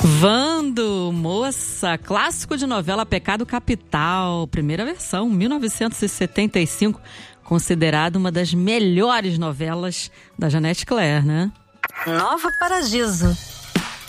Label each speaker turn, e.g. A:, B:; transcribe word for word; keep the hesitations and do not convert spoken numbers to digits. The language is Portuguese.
A: Vando, moça, clássico de novela Pecado Capital, primeira versão, mil novecentos e setenta e cinco, considerado uma das melhores novelas da Janete Claire, né?
B: Nova Paradiso.